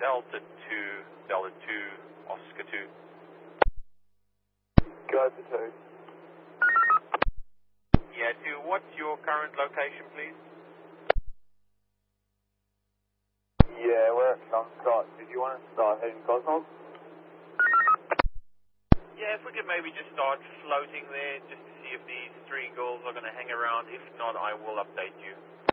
Delta 2, Delta 2, Oscar 2. Go to 2. Yeah, 2, what's your current location, please? Yeah, we're at Scott. Did you want to start heading Cosmos? Yeah, if we could maybe just start floating there, just to see if these 3 girls are going to hang around. If not, I will update you.